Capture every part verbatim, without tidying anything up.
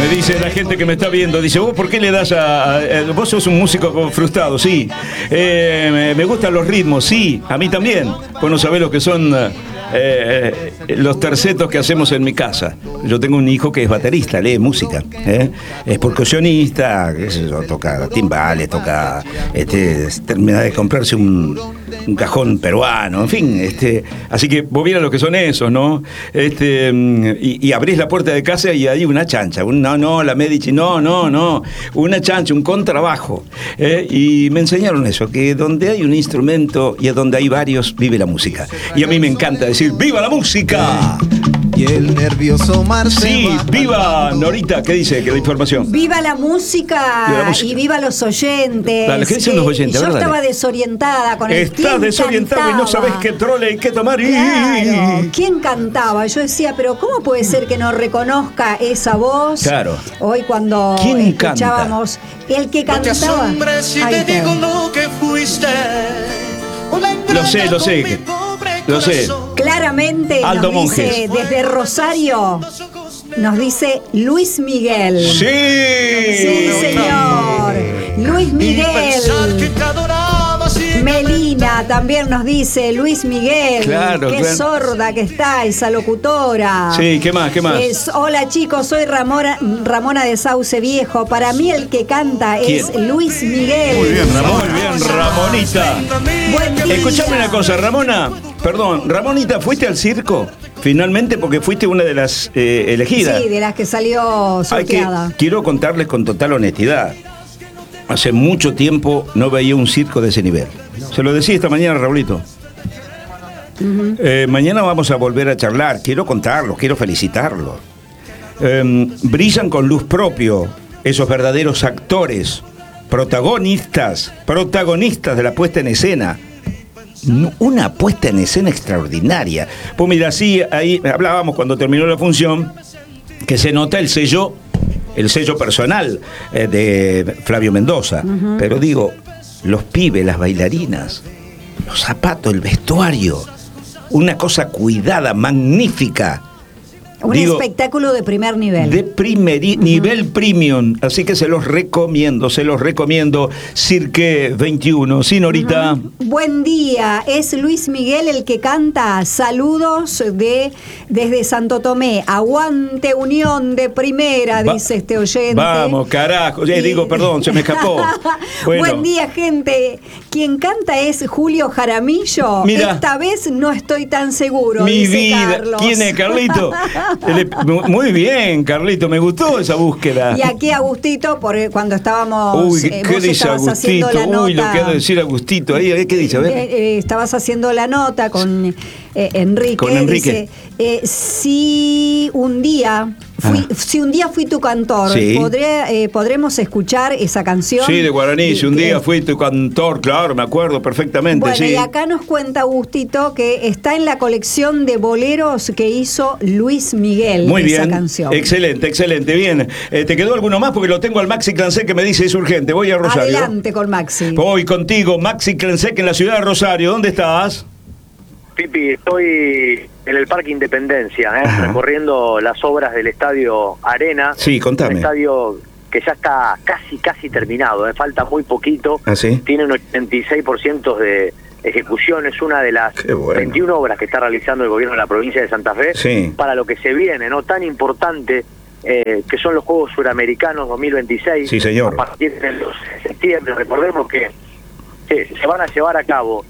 dice la gente que me está viendo, dice, ¿vos por qué le das a... a, a vos sos un músico frustrado? Sí. Eh, me, me gustan los ritmos, sí. A mí también. Vos no sabés lo que son eh, los tercetos que hacemos en mi casa. Yo tengo un hijo que es baterista, lee música, ¿eh? Es percusionista, qué sé yo, toca timbales, toca... Este, termina de comprarse un, un cajón peruano, en fin. Este, así que vos vieras lo que son esos, ¿no? Este, y, y abrís la puerta de casa y hay una chancha, un, no, no, la Medici, no, no, no, una chancha, un contrabajo. ¿eh? Y me enseñaron eso, que donde hay un instrumento y donde hay varios, vive la música. Y a mí me encanta decir, ¡viva la música! Y el nervioso mar. Sí, viva Norita, ¿qué dice? ¿Qué la información? Viva la música, viva la música. Y viva los oyentes. Dale, ¿qué dicen los oyentes? Yo Dale. estaba desorientada con el Estás desorientado cantaba? Y no sabés qué trole y qué tomar. Claro. ¿Quién cantaba? Yo decía, pero ¿cómo puede ser que no reconozca esa voz? Claro. Hoy cuando ¿Quién escuchábamos canta? El que cantaba. No te si te digo lo que fuiste. Lo sé, lo sé. Lo sé. Claramente Aldo nos dice Monjes. desde Rosario, nos dice Luis Miguel. Sí. Sí, señor. Luis Miguel. Melina también nos dice Luis Miguel. Claro, Qué claro. sorda que está esa locutora. Sí, ¿qué más? ¿Qué más? Es, hola chicos, soy Ramona, Ramona de Sauce Viejo. Para mí el que canta ¿Quién? es Luis Miguel. Muy bien, Ramón. Muy bien, Ramonita. Buen día. Escuchame una cosa, Ramona. Perdón, Ramonita, ¿fuiste al circo? Finalmente, porque fuiste una de las eh, elegidas. Sí, de las que salió Hay que, sorteada. quiero contarles con total honestidad. Hace mucho tiempo no veía un circo de ese nivel. Se lo decía esta mañana, Raulito. Uh-huh. eh, mañana vamos a volver a charlar. Quiero contarlos, quiero felicitarlos. Eh, brillan con luz propio esos verdaderos actores, protagonistas, protagonistas de la puesta en escena. Una puesta en escena extraordinaria. Pues mira, sí, ahí hablábamos cuando terminó la función, que se nota el sello, el sello personal eh, de Flavio Mendoza. Uh-huh. Pero digo, los pibes, las bailarinas, los zapatos, el vestuario, una cosa cuidada, magnífica. Un Digo, espectáculo de primer nivel. De primer uh-huh. nivel premium. Así que se los recomiendo, se los recomiendo. Cirque veintiuno, ¿sí, Norita? Uh-huh. Buen día, es Luis Miguel el que canta. Saludos de desde Santo Tomé. Aguante Unión de Primera, Va, dice este oyente. Vamos, carajo. Eh, y... Digo, perdón, se me escapó. Bueno. Buen día, gente. Quien canta es Julio Jaramillo. Mira, esta vez no estoy tan seguro. Mi dice vida. Carlos. ¿Quién es, Carlito? Muy bien, Carlito, me gustó esa búsqueda. Y aquí Agustito, porque cuando estábamos... Uy, ¿qué, eh, ¿qué dice Agustito? La nota, Uy, lo que ha de decir Agustito. Ahí, ¿qué dice? A ver. Eh, eh, estabas haciendo la nota con eh, Enrique. Con Enrique. Dice, eh, si un día... Fui, ah. Si un día fui tu cantor, sí. ¿podré, eh, ¿podremos escuchar esa canción? Sí, de Guaraní, y, si un día eh, fui tu cantor, claro, me acuerdo perfectamente. Bueno, sí. Y acá nos cuenta Agustito que está en la colección de boleros que hizo Luis Miguel. Muy bien, esa canción. Excelente, excelente, bien. Eh, ¿Te quedó alguno más? Porque lo tengo al Maxi Clansec que me dice es urgente. Voy a Rosario. Adelante con Maxi. Voy contigo, Maxi Clansec en la ciudad de Rosario. ¿Dónde estás? Pipi, estoy en el Parque Independencia, ¿eh? recorriendo las obras del Estadio Arena. Sí, contame. Un estadio que ya está casi, casi terminado, ¿eh? falta muy poquito. ¿Ah, sí? Tiene un ochenta y seis por ciento de ejecución, es una de las bueno. veintiuna obras que está realizando el gobierno de la provincia de Santa Fe sí. para lo que se viene, ¿no? Tan importante eh, que son los Juegos Suramericanos dos mil veintiséis. Sí, señor. A partir del dos de septiembre, recordemos que se, se van a llevar a cabo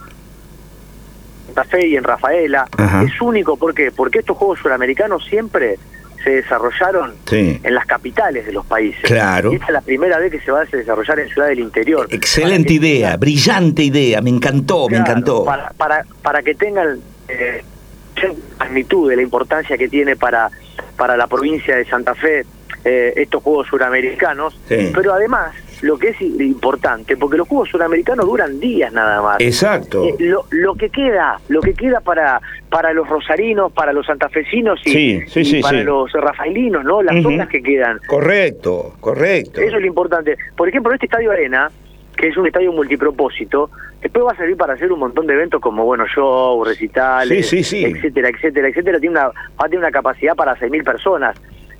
Santa Fe y en Rafaela. Ajá. Es único, ¿por qué? Porque estos Juegos Suramericanos siempre se desarrollaron sí. en las capitales de los países. Claro. Y esta es la primera vez que se va a desarrollar en Ciudad del Interior. Excelente idea, tengan... brillante idea, me encantó, claro, me encantó. Para, para, para que tengan eh, magnitud de la importancia que tiene para, para la provincia de Santa Fe eh, estos Juegos Suramericanos, sí. pero además lo que es importante, porque los Juegos Suramericanos duran días nada más. Exacto. Eh, lo, lo que queda, lo que queda para para los rosarinos, para los santafesinos y, sí, sí, y sí, para sí. los rafaelinos, ¿no? Las uh-huh. obras que quedan. Correcto, correcto. Eso es lo importante. Por ejemplo, este Estadio Arena, que es un estadio multipropósito, después va a servir para hacer un montón de eventos como, bueno, shows, recitales, sí, sí, sí. etcétera, etcétera, etcétera. Tiene una, va a tener una capacidad para seis mil personas.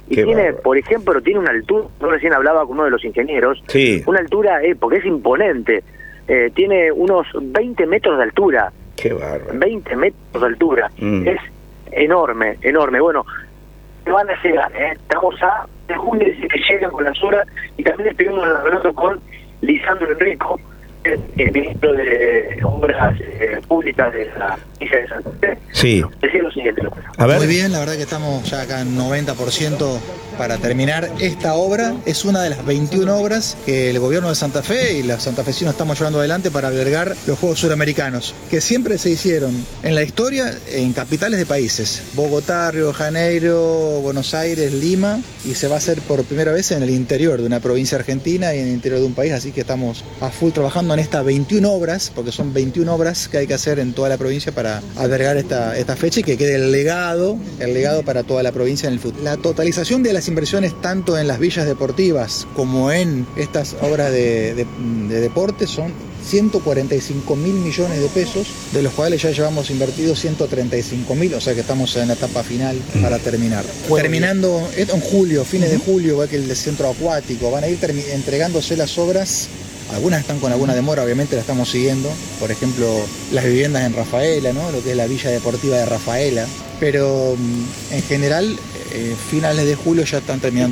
Y Qué tiene, bárbaro. por ejemplo, tiene una altura, yo recién hablaba con uno de los ingenieros, Sí. una altura, eh, porque es imponente, eh, tiene unos veinte metros de altura, Qué bárbaro. veinte metros de altura, Mm. es enorme, enorme. Bueno, que van a llegar, eh, estamos a de junio, dice que llegan con las obras, y también estuvimos en el relato con Lisandro Enrico, el, el ministro de Obras eh, Públicas de la Villa de Santa Fe. Sí. Decía lo siguiente, lo A ver. Muy bien, la verdad que estamos ya acá en noventa por ciento para terminar esta obra. Es una de las veintiuna obras que el gobierno de Santa Fe y los santafesinos estamos llevando adelante para albergar los Juegos Suramericanos, que siempre se hicieron en la historia en capitales de países: Bogotá, Río de Janeiro, Buenos Aires, Lima, y se va a hacer por primera vez en el interior de una provincia argentina y en el interior de un país, así que estamos a full trabajando en estas veintiuna obras, porque son veintiuna obras que hay que hacer en toda la provincia para albergar esta, esta fecha y que quede el legado, el legado para toda la provincia en el futuro. La totalización de las inversiones tanto en las villas deportivas como en estas obras de, de, de deporte son ciento cuarenta y cinco mil millones de pesos, de los cuales ya llevamos invertidos ciento treinta y cinco mil, o sea que estamos en la etapa final para terminar. Bueno, terminando esto en julio, fines uh-huh. de julio, va que el centro acuático, van a ir termi- entregándose las obras. Algunas están con alguna demora, obviamente la estamos siguiendo. Por ejemplo, las viviendas en Rafaela, ¿no? Lo que es la Villa Deportiva de Rafaela. Pero en general, eh, finales de julio ya están terminando.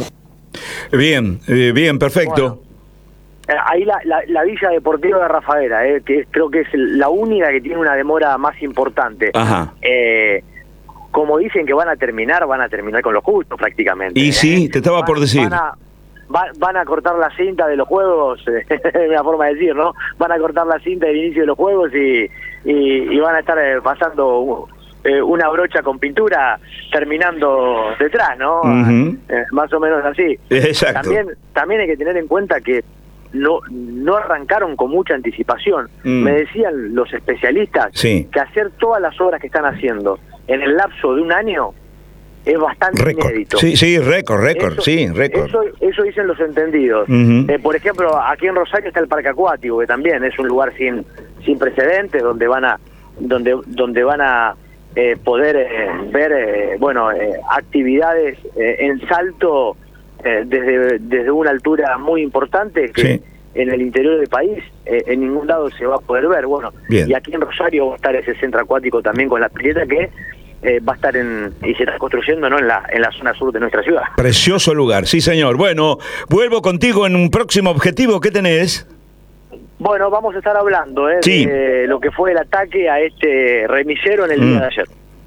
Bien, eh, bien, perfecto. Bueno, ahí la, la, la Villa Deportiva de Rafaela, eh, que creo que es la única que tiene una demora más importante. Ajá. Eh, como dicen que van a terminar, van a terminar con lo justo prácticamente. Y ¿eh? sí, te estaba van, por decir. Van a, va, van a cortar la cinta de los juegos, es una forma de decir, ¿no? Van a cortar la cinta del inicio de los juegos y, y, y van a estar eh, pasando eh, una brocha con pintura terminando detrás, ¿no? Uh-huh. Eh, más o menos así. Exacto. También, también hay que tener en cuenta que no no arrancaron con mucha anticipación. Mm. Me decían los especialistas sí. que hacer todas las obras que están haciendo en el lapso de un año es bastante récord. inédito. Sí, sí, récord, récord, eso, sí, récord. Eso, eso dicen los entendidos. Uh-huh. Eh, por ejemplo, aquí en Rosario está el Parque Acuático, que también es un lugar sin sin precedentes, donde van a donde donde van a eh, poder eh, ver eh, bueno eh, actividades eh, en salto eh, desde desde una altura muy importante que sí. en el interior del país eh, en ningún lado se va a poder ver. Bueno, bien. Y aquí en Rosario va a estar ese centro acuático también con la pileta que Eh, va a estar en y se está construyendo, ¿no? en la en la zona sur de nuestra ciudad. Precioso lugar, sí señor. Bueno, vuelvo contigo en un próximo objetivo. ¿Qué tenés? Bueno, vamos a estar hablando ¿eh? sí. de lo que fue el ataque a este remisero en el mm. día de ayer.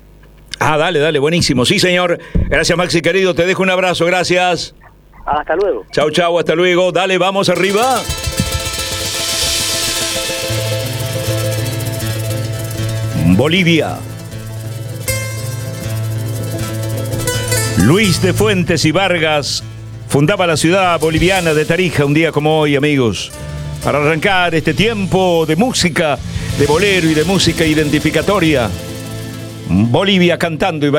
Ah, dale, dale, buenísimo. Sí señor. Gracias Maxi querido, te dejo un abrazo, gracias. Hasta luego. Chau, chau, hasta luego. Dale, vamos arriba. Bolivia. Luis de Fuentes y Vargas fundaba la ciudad boliviana de Tarija un día como hoy, amigos, para arrancar este tiempo de música, de bolero y de música identificatoria. Bolivia cantando y bailando.